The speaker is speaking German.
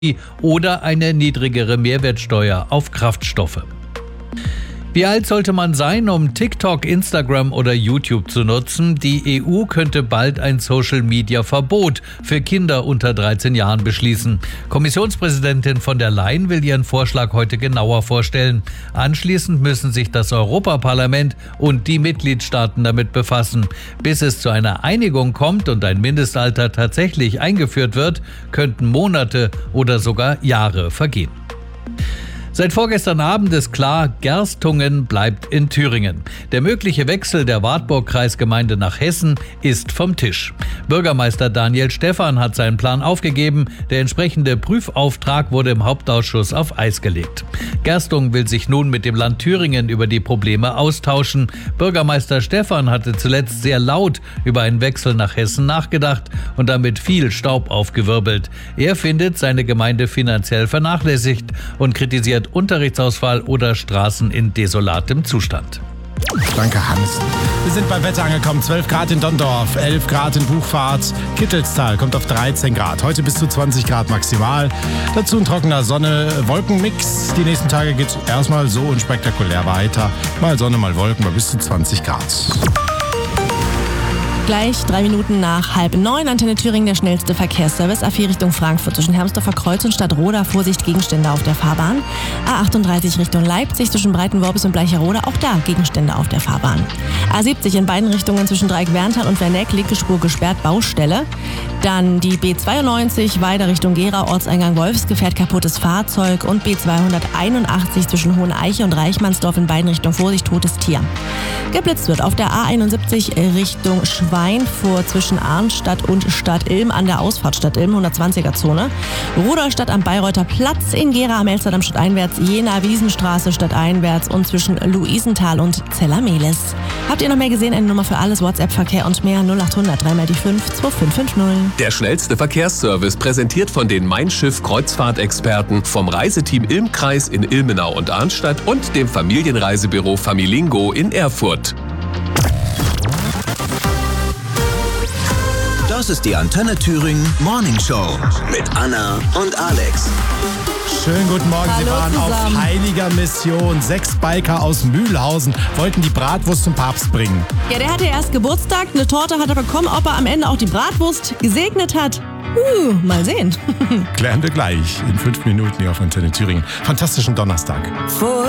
oder eine niedrigere Mehrwertsteuer auf Kraftstoffe. Wie alt sollte man sein, um TikTok, Instagram oder YouTube zu nutzen? Die EU könnte bald ein Social-Media-Verbot für Kinder unter 13 Jahren beschließen. Kommissionspräsidentin von der Leyen will ihren Vorschlag heute genauer vorstellen. Anschließend müssen sich das Europaparlament und die Mitgliedstaaten damit befassen. Bis es zu einer Einigung kommt und ein Mindestalter tatsächlich eingeführt wird, könnten Monate oder sogar Jahre vergehen. Seit vorgestern Abend ist klar, Gerstungen bleibt in Thüringen. Der mögliche Wechsel der Wartburg-Kreisgemeinde nach Hessen ist vom Tisch. Bürgermeister Daniel Stephan hat seinen Plan aufgegeben. Der entsprechende Prüfauftrag wurde im Hauptausschuss auf Eis gelegt. Gerstungen will sich nun mit dem Land Thüringen über die Probleme austauschen. Bürgermeister Stephan hatte zuletzt sehr laut über einen Wechsel nach Hessen nachgedacht und damit viel Staub aufgewirbelt. Er findet seine Gemeinde finanziell vernachlässigt und kritisiert Unterrichtsausfall oder Straßen in desolatem Zustand. Danke, Hans. Wir sind beim Wetter angekommen. 12 Grad in Dondorf, 11 Grad in Buchfahrt. Kittelstal kommt auf 13 Grad. Heute bis zu 20 Grad maximal. Dazu ein trockener Sonne-Wolken-Mix. Die nächsten Tage geht es erstmal so unspektakulär weiter. Mal Sonne, mal Wolken, bei bis zu 20 Grad. Gleich 3 Minuten nach 8:30, Antenne Thüringen, der schnellste Verkehrsservice. A4 Richtung Frankfurt zwischen Hermsdorfer Kreuz und Stadtroda. Vorsicht, Gegenstände auf der Fahrbahn. A38 Richtung Leipzig zwischen Breitenworbis und Bleicherode. Auch da Gegenstände auf der Fahrbahn. A70 in beiden Richtungen zwischen Dreieck-Werntal und Werneck. Linke Spur gesperrt, Baustelle. Dann die B92 weiter Richtung Gera, Ortseingang Wolfsgefährt, kaputtes Fahrzeug. Und B281 zwischen Hoheneiche und Reichmannsdorf in beiden Richtungen. Vorsicht, totes Tier. Geblitzt wird auf der A71 Richtung Schweinfurt zwischen Arnstadt und Stadt-Ilm an der Ausfahrt Stadt-Ilm, 120er-Zone. Rudolstadt am Bayreuther Platz, in Gera am Elsterdamm stadteinwärts, Jena Wiesenstraße stadteinwärts und zwischen Luisenthal und Zellermelis. Habt ihr noch mehr gesehen? Eine Nummer für alles, WhatsApp-Verkehr und mehr 0800 3 mal die 5 2550. Der schnellste Verkehrsservice präsentiert von den Mein Schiff Kreuzfahrtexperten vom Reiseteam Ilm-Kreis in Ilmenau und Arnstadt und dem Familienreisebüro Familingo in Erfurt. Das ist die Antenne Thüringen Morning Show mit Anna und Alex. Schönen guten Morgen, Hallo Sie waren zusammen. auf heiliger Mission. 6 Biker aus Mühlhausen wollten die Bratwurst zum Papst bringen. Ja, der hatte erst Geburtstag, eine Torte hat er bekommen, ob er am Ende auch die Bratwurst gesegnet hat. Mal sehen. Klären wir gleich in 5 Minuten hier auf Antenne Thüringen. Fantastischen Donnerstag.